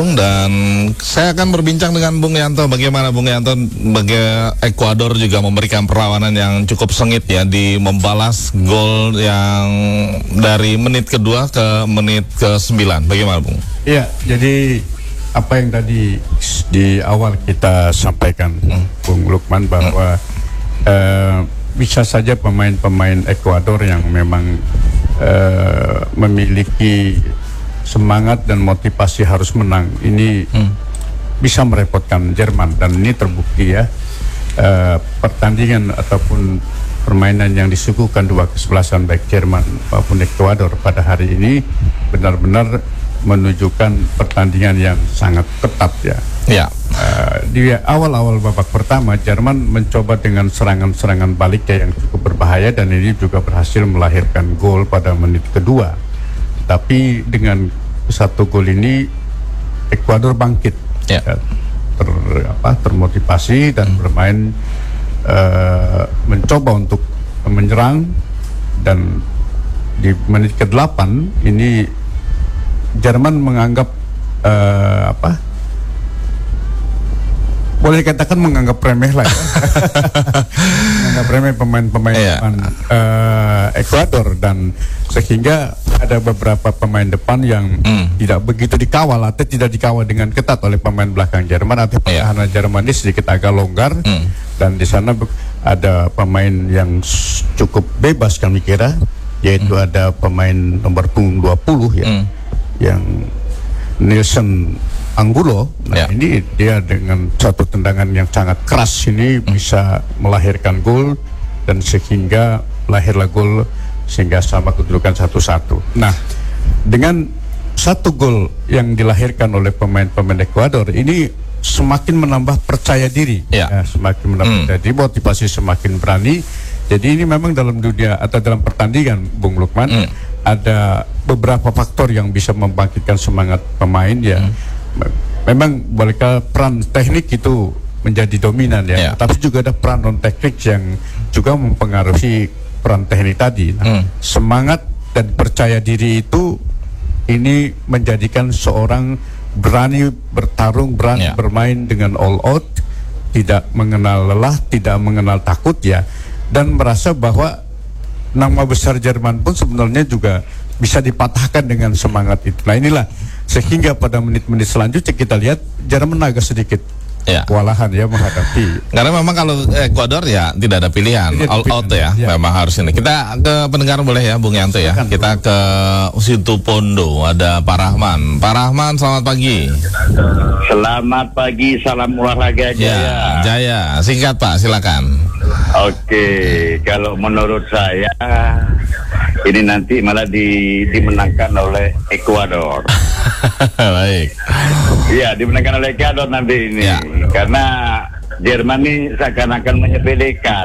Dan saya akan berbincang dengan Bung Yanto. Bagaimana Bung Yanto, bagi Ekuador juga memberikan perlawanan yang cukup sengit ya di membalas gol yang dari menit kedua ke menit ke-9. Bagaimana Bung? Iya, jadi apa yang tadi di awal kita sampaikan Bung Lukman bahwa bisa saja pemain-pemain Ekuador yang memang memiliki semangat dan motivasi harus menang ini bisa merepotkan Jerman, dan ini terbukti ya. Pertandingan ataupun permainan yang disuguhkan dua kesebelasan baik Jerman maupun Ekuador pada hari ini benar-benar menunjukkan pertandingan yang sangat ketat ya. Ya. Di awal-awal babak pertama Jerman mencoba dengan serangan-serangan baliknya yang cukup berbahaya, dan ini juga berhasil melahirkan gol pada menit kedua. Tapi dengan satu gol ini Ekuador bangkit, termotivasi dan bermain, mencoba untuk menyerang, dan di menit ke-8 ini Jerman menganggap boleh dikatakan menganggap remeh lah ya. Menganggap remeh pemain-pemain Ekuador, dan sehingga ada beberapa pemain depan yang tidak begitu dikawal atau tidak dikawal dengan ketat oleh pemain belakang Jerman, atau pertahanan Jerman ini sedikit agak longgar, dan di sana ada pemain yang cukup bebas kami kira, yaitu ada pemain nomor punggung 20 ya, yang Nilson Angulo. Nah, ini dia dengan satu tendangan yang sangat keras ini bisa melahirkan gol, dan sehingga lahirlah gol sehingga sama kedudukan 1-1. Nah, dengan satu gol yang dilahirkan oleh pemain-pemain Ekuador ini semakin menambah percaya diri, semakin menambah percaya diri, motivasi semakin berani. Jadi ini memang dalam dunia atau dalam pertandingan Bung Lukman ada beberapa faktor yang bisa membangkitkan semangat pemain ya. Memang mereka peran teknik itu menjadi dominan ya, tapi juga ada peran non teknik yang juga mempengaruhi peran teknik tadi. Nah, semangat dan percaya diri itu ini menjadikan seorang berani bertarung, berani bermain dengan all out, tidak mengenal lelah, tidak mengenal takut ya, dan merasa bahwa nama besar Jerman pun sebenarnya juga bisa dipatahkan dengan semangat itu. Nah inilah sehingga pada menit-menit selanjutnya kita lihat Jerman agak sedikit kewalahan ya menghadapi. Karena memang kalau Ekuador ya tidak ada pilihan, all out ya, memang harus ini. Kita ke pendengar boleh ya Bung Yanto ya. Kita ke Situbondo, ada Pak Rahman. Pak Rahman, selamat pagi. Selamat pagi, salam olahraga Jaya. Jaya, singkat Pak, silakan. Oke, kalau menurut saya ini nanti malah dimenangkan oleh Ekuador. Baik. Iya, dimenangkan oleh Ekuador nanti ini. Karena Jerman ini seakan-akan menyepelekan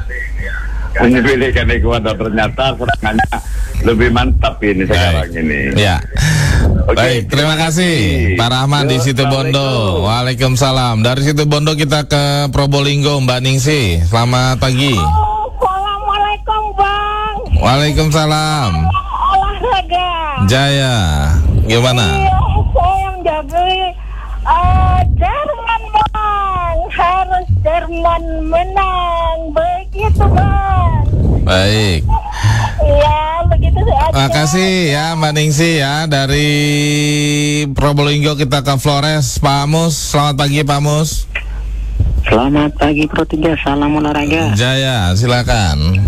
Ekuador, ternyata serangannya lebih mantap ini sekarang ini. Ya. Baik, terima kasih Pak Rahman di Situbondo. Waalaikumsalam. Dari Situbondo kita ke Probolinggo, Mbak Ningsi. Selamat pagi. Assalamualaikum Bang. Waalaikumsalam. Olahraga Jaya, gimana? Iya, saya yang jaga Jerman Bang. Harus Jerman menang. Begitu Bang. Baik. Iya, begitu saja. Terima kasih ya Mbak Ningsi ya. Dari Probolinggo kita ke Flores, Pak Mus. Selamat pagi Pak Mus. Selamat pagi Pro 3, salam olahraga. Jaya, silakan.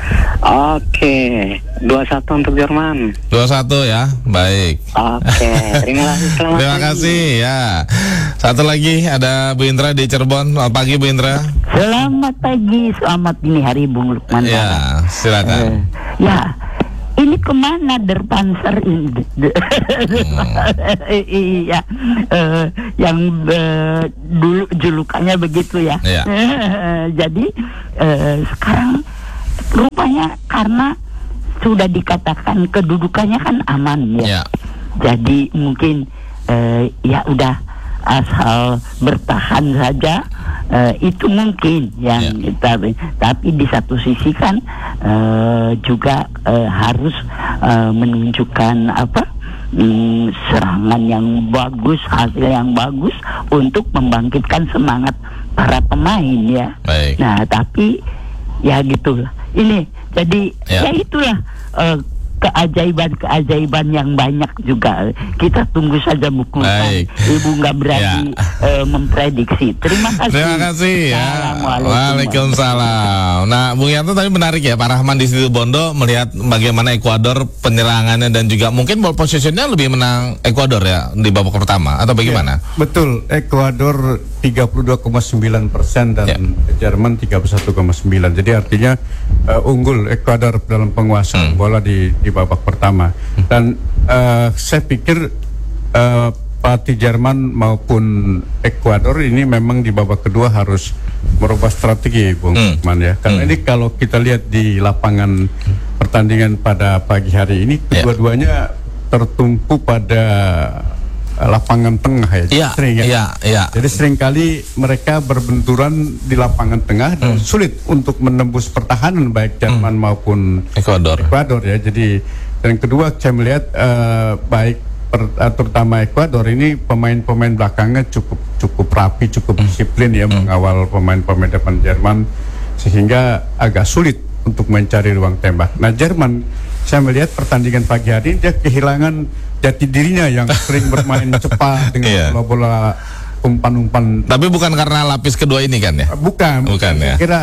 Oke, 2-1 untuk Jerman. 2-1 ya, baik. Oke, terima kasih, selamat terima pagi. kasih ya. Satu lagi ada Bu Indra di Cirebon. Selamat pagi Bu Indra. Selamat pagi, selamat dini hari Bung Lukman. Ya, silakan. Ya, ini kemana Der Panzer ini? Iya, yang dulu julukannya begitu ya. Jadi sekarang rupanya karena sudah dikatakan kedudukannya kan aman ya. Jadi mungkin ya udah asal bertahan saja, itu mungkin yang kita, tapi di satu sisi kan juga harus menunjukkan serangan yang bagus, hasil yang bagus untuk membangkitkan semangat para pemain ya. Baik. Nah tapi ya gitulah. Ini jadi ya itulah keajaiban yang banyak juga. Kita tunggu saja buku. Ibu nggak berani memprediksi. Terima kasih. Terima kasih ya. Waalaikumsalam. Nah, Bung Yanto tadi menarik ya, Pak Rahman di situ Bondo melihat bagaimana Ekuador penyerangannya dan juga mungkin ball positionnya lebih menang Ekuador ya di babak pertama atau bagaimana? Ya, betul. Ekuador 32,9% dan Jerman 31,9%. Jadi artinya unggul Ekuador dalam penguasaan bola di babak pertama. Dan saya pikir pelatih Jerman maupun Ekuador ini memang di babak kedua harus merubah strategi, Bung Lukman ya. Karena ini kalau kita lihat di lapangan pertandingan pada pagi hari ini, kedua-duanya tertumpu pada lapangan tengah ya. Sering ya. Jadi seringkali mereka berbenturan di lapangan tengah dan sulit untuk menembus pertahanan baik Jerman maupun Ekuador ya. Jadi dan kedua saya melihat terutama Ekuador ini pemain-pemain belakangnya cukup rapi, cukup disiplin ya mengawal pemain-pemain depan Jerman sehingga agak sulit untuk mencari ruang tembak. Nah Jerman saya melihat pertandingan pagi hari ini dia kehilangan jati dirinya yang sering bermain cepat dengan bola-bola umpan-umpan. Tapi bukan karena lapis kedua ini kan ya? Bukan ya. Saya kira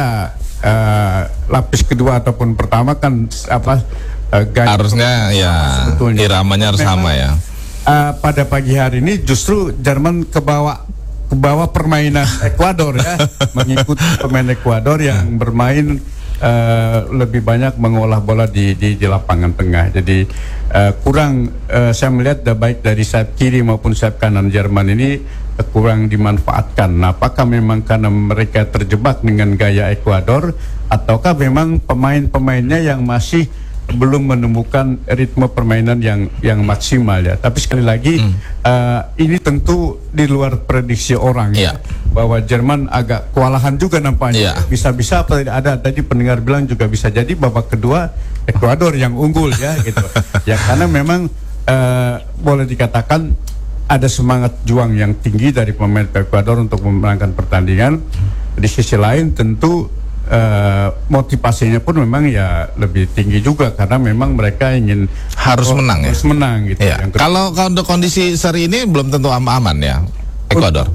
lapis kedua ataupun pertama kan harusnya ya iramanya harus sama ya. Pada pagi hari ini justru Jerman kebawa permainan Ekuador ya, mengikuti pemain Ekuador yang bermain lebih banyak mengolah bola di lapangan tengah. Jadi kurang saya melihat baik dari sayap kiri maupun sayap kanan Jerman ini kurang dimanfaatkan. Nah, apakah memang karena mereka terjebak dengan gaya Ekuador ataukah memang pemain-pemainnya yang masih belum menemukan ritme permainan yang maksimal ya. Tapi sekali lagi ini tentu di luar prediksi orang ya. Bahwa Jerman agak kewalahan juga nampaknya. Bisa-bisa ada tadi pendengar bilang juga bisa jadi babak kedua Ekuador yang unggul ya gitu. Ya karena memang boleh dikatakan ada semangat juang yang tinggi dari pemain Ekuador untuk memenangkan pertandingan. Di sisi lain tentu motivasinya pun memang ya lebih tinggi juga karena memang mereka ingin harus menang gitu. Ya. Kalau untuk kondisi seri ini belum tentu aman ya Ekuador.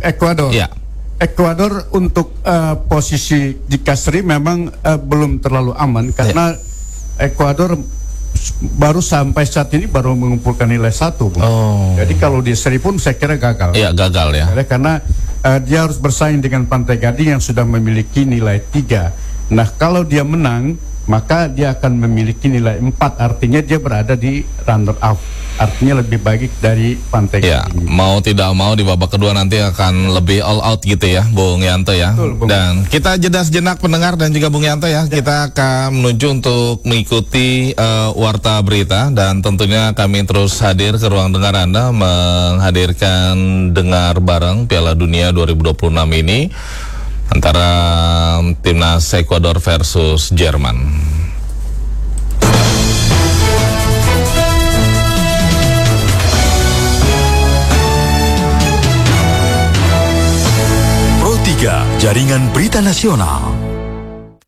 Ekuador untuk posisi jika seri memang belum terlalu aman karena Ekuador baru sampai saat ini baru mengumpulkan nilai 1. Jadi kalau di seri pun saya kira gagal. Iya gagal ya. Karena dia harus bersaing dengan Pantai Gading yang sudah memiliki nilai 3. Nah kalau dia menang maka dia akan memiliki nilai 4. Artinya dia berada di runner up. Artinya lebih baik dari Pantai Gading. Mau tidak mau di babak kedua nanti akan lebih all out gitu ya Bung Yanto ya. Betul, dan kita jeda sejenak pendengar dan juga Bung Yanto ya. Kita akan menuju untuk mengikuti warta berita dan tentunya kami terus hadir ke ruang dengar Anda menghadirkan dengar bareng Piala Dunia 2026 ini antara timnas Ekuador versus Jerman. Pro 3 Jaringan Berita Nasional.